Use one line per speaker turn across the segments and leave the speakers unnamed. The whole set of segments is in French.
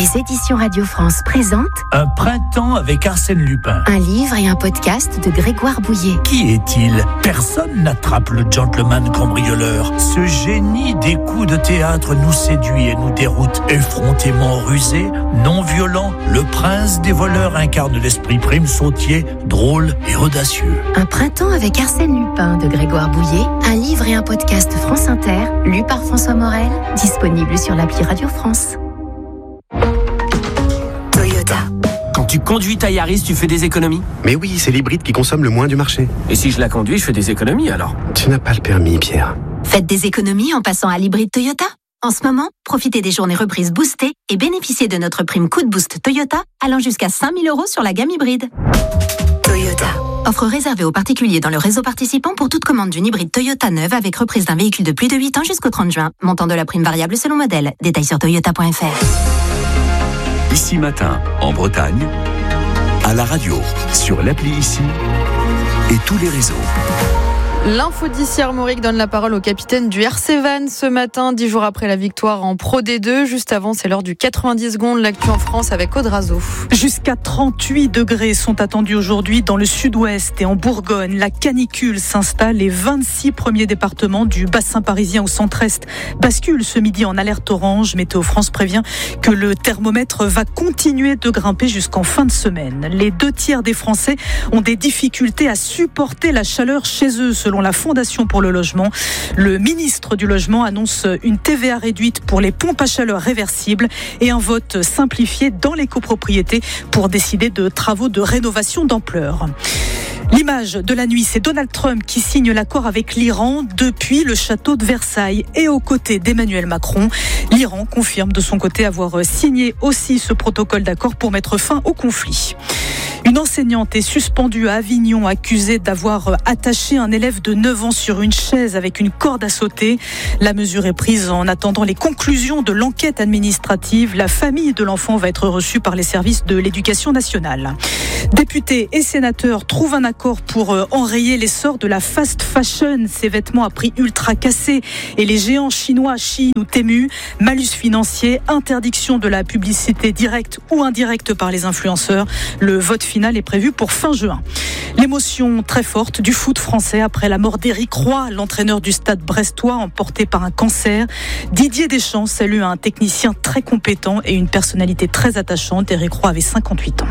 Les éditions Radio France présentent
Un printemps avec Arsène Lupin.
un livre et un podcast de Grégoire Bouillet.
Qui est-il ? Personne n'attrape le gentleman cambrioleur. Ce génie des coups de théâtre nous séduit et nous déroute. Effrontément rusé, non violent, le prince des voleurs incarne l'esprit prime sautier, drôle et audacieux.
Un printemps avec Arsène Lupin de Grégoire Bouillet. Un livre et un podcast France Inter, lu par François Morel, disponible sur l'appli Radio France. Toyota.
Quand tu conduis ta Yaris, tu fais des économies ?
Mais oui, c'est l'hybride qui consomme le moins du marché.
Et si je la conduis, je fais des économies alors ?
Tu n'as pas le permis, Pierre.
Faites des économies en passant à l'hybride Toyota. En ce moment, profitez des journées reprises boostées et bénéficiez de notre prime coup de boost Toyota allant jusqu'à 5 000 € sur la gamme hybride. Toyota. Offre réservée aux particuliers dans le réseau participant pour toute commande d'une hybride Toyota neuve avec reprise d'un véhicule de plus de 8 ans jusqu'au 30 juin. Montant de la prime variable selon modèle. Détails sur toyota.fr.
Ici Matin, en Bretagne, à la radio, sur l'appli Ici et tous les réseaux.
L'info d'ici Armorique donne la parole au capitaine du RC Vannes ce matin, 10 jours après la victoire en Pro D2. Juste avant, c'est l'heure du 90 secondes, l'actu en France avec Aude Razo.
Jusqu'à 38 degrés sont attendus aujourd'hui dans le sud-ouest et en Bourgogne. La canicule s'installe. Les 26 premiers départements du bassin parisien au centre-est basculent ce midi en alerte orange. Météo France prévient que le thermomètre va continuer de grimper jusqu'en fin de semaine. Les 2/3 des Français ont des difficultés à supporter la chaleur chez eux, selon la Fondation pour le logement. Le ministre du Logement annonce une TVA réduite pour les pompes à chaleur réversibles et un vote simplifié dans les copropriétés pour décider de travaux de rénovation d'ampleur. L'image de la nuit, c'est Donald Trump qui signe l'accord avec l'Iran depuis le château de Versailles et aux côtés d'Emmanuel Macron. L'Iran confirme de son côté avoir signé aussi ce protocole d'accord pour mettre fin au conflit. Une enseignante est suspendue à Avignon, accusée d'avoir attaché un élève de 9 ans sur une chaise avec une corde à sauter. La mesure est prise en attendant les conclusions de l'enquête administrative. La famille de l'enfant va être reçue par les services de l'éducation nationale. Députés et sénateurs trouvent un accord pour enrayer l'essor de la fast fashion. Ces vêtements à prix ultra cassés et les géants chinois Shein ou Temu. Malus financier, interdiction de la publicité directe ou indirecte par les influenceurs. Le vote final est prévu pour fin juin. L'émotion très forte du foot français après la mort d'Éric Roy, l'entraîneur du Stade brestois emporté par un cancer. Didier Deschamps salue un technicien très compétent et une personnalité très attachante. Éric Roy avait 58 ans.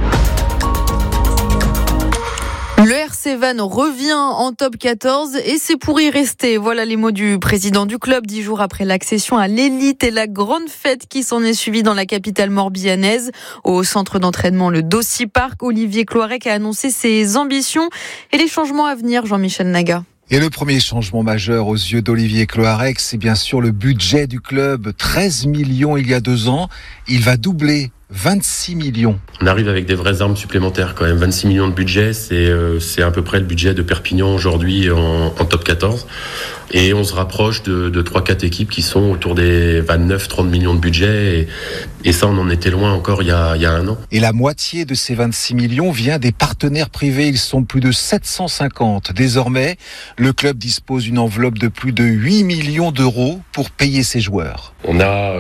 Le RC Vannes revient en top 14 et c'est pour y rester. Voilà les mots du président du club 10 jours après l'accession à l'élite et la grande fête qui s'en est suivie dans la capitale morbihanaise. Au centre d'entraînement, le Dossy Park, Olivier Cloarec a annoncé ses ambitions et les changements à venir, Jean-Michel Naga.
Et le premier changement majeur aux yeux d'Olivier Cloarec, c'est bien sûr le budget du club. 13 millions il y a 2 ans. Il va doubler. 26 millions.
On arrive avec des vraies armes supplémentaires quand même. 26 millions de budget, c'est à peu près le budget de Perpignan aujourd'hui en top 14. Et on se rapproche de 3-4 équipes qui sont autour des 29-30 millions de budget. Et ça, on en était loin encore il y a 1 an.
Et la moitié de ces 26 millions vient des partenaires privés. Ils sont plus de 750. Désormais, le club dispose d'une enveloppe de plus de 8 millions d'euros pour payer ses joueurs.
On a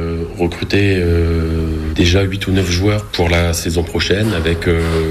recruté déjà 8 ou 9 joueurs pour la saison prochaine, avec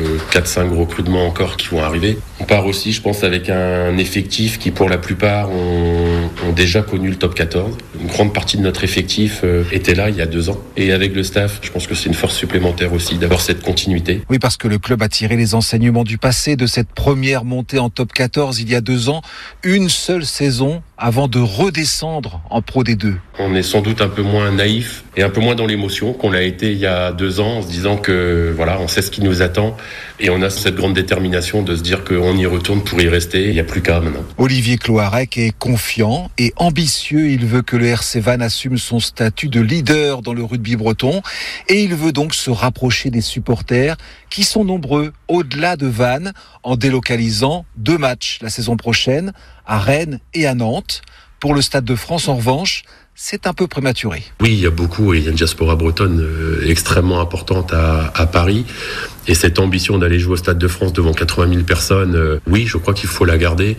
4-5 recrutements encore qui vont arriver. On part aussi, je pense, avec un effectif qui, pour la plupart, ont déjà connu le top 14. Une grande partie de notre effectif était là il y a 2 ans. Et avec le staff, je pense que c'est une force supplémentaire aussi d'avoir cette continuité.
Oui, parce que le club a tiré les enseignements du passé de cette première montée en top 14 il y a 2 ans. Une seule saison avant de redescendre en Pro D2.
On est sans doute un peu moins naïf et un peu moins dans l'émotion qu'on l'a été il y a 2 ans, en se disant que voilà, on sait ce qui nous attend et on a cette grande détermination de se dire qu'on y retourne pour y rester. Il n'y a plus qu'à maintenant.
Olivier Cloarec est confiant et ambitieux. Il veut que le RC Vannes assume son statut de leader dans le rugby breton et il veut donc se rapprocher des supporters qui sont nombreux au-delà de Vannes en délocalisant 2 matchs la saison prochaine à Rennes et à Nantes. Pour le Stade de France, en revanche, c'est un peu prématuré.
Oui, il y a beaucoup, et il y a une diaspora bretonne extrêmement importante à Paris. Et cette ambition d'aller jouer au Stade de France devant 80 000 personnes, oui, je crois qu'il faut la garder.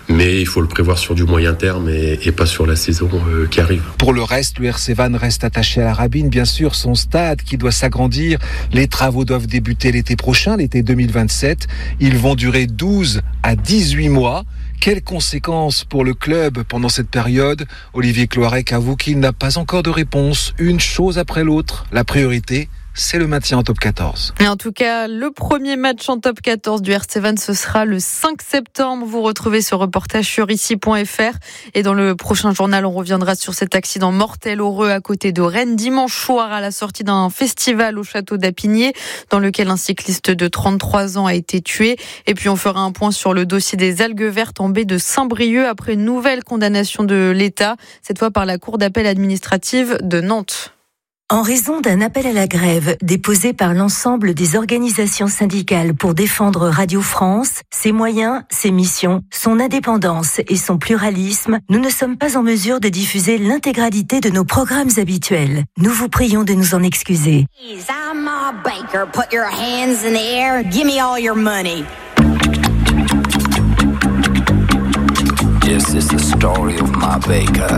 Mais il faut le prévoir sur du moyen terme et pas sur la saison qui arrive.
Pour le reste, le RC Vannes reste attaché à la Rabine, bien sûr, son stade qui doit s'agrandir. Les travaux doivent débuter l'été prochain, l'été 2027. Ils vont durer 12 à 18 mois. Quelles conséquences pour le club pendant cette période ? Olivier Cloarec avoue qu'il n'a pas encore de réponse. Une chose après l'autre. La priorité, c'est le maintien en top 14.
Et en tout cas, le premier match en top 14 du RC Vannes, ce sera le 5 septembre. Vous retrouvez ce reportage sur ici.fr. Et dans le prochain journal, on reviendra sur cet accident mortel heureux à côté de Rennes dimanche soir à la sortie d'un festival au château d'Apigné, dans lequel un cycliste de 33 ans a été tué. Et puis on fera un point sur le dossier des algues vertes en baie de Saint-Brieuc après une nouvelle condamnation de l'État, cette fois par la Cour d'appel administrative de Nantes.
En raison d'un appel à la grève déposé par l'ensemble des organisations syndicales pour défendre Radio France, ses moyens, ses missions, son indépendance et son pluralisme, nous ne sommes pas en mesure de diffuser l'intégralité de nos programmes habituels. Nous vous prions de nous en excuser.
I'm Ma Baker. Put your hands in the air. Give me all your money.
This is the story of Ma Baker.